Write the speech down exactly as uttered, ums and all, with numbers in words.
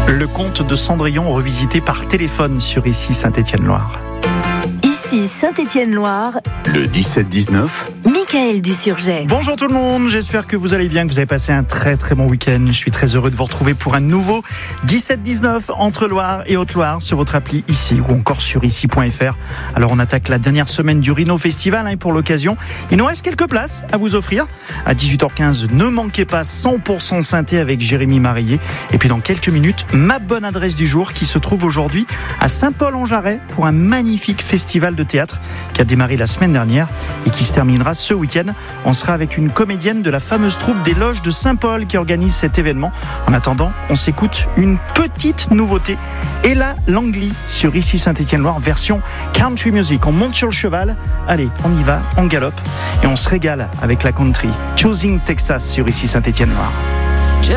Le conte de Cendrillon revisité par téléphone sur Ici Saint-Étienne-Loire. Ici Saint-Étienne-Loire. Le dix-sept dix-neuf. Mickaël Dusurget. Bonjour tout le monde, j'espère que vous allez bien, que vous avez passé un très très bon week-end. Je suis très heureux de vous retrouver pour un nouveau dix-sept dix-neuf entre Loire et Haute-Loire sur votre appli Ici ou encore sur ici point f r. Alors on attaque la dernière semaine du Rhino Festival hein, et pour l'occasion, il nous reste quelques places à vous offrir. À dix-huit heures quinze, ne manquez pas cent pour cent synthé avec Jérémy Marillier. Et puis dans quelques minutes, ma bonne adresse du jour qui se trouve aujourd'hui à Saint-Paul-en-Jarret pour un magnifique festival de théâtre qui a démarré la semaine dernière et qui se terminera ce week-end. On sera avec une comédienne de la fameuse troupe des Loges de Saint-Paul qui organise cet événement. En attendant, on s'écoute une petite nouveauté. Ella Langley sur Ici Saint-Étienne-Loire, version country music. On monte sur le cheval, allez, on y va, on galope et on se régale avec la country. Choosing Texas sur Ici Saint-Étienne-Loire.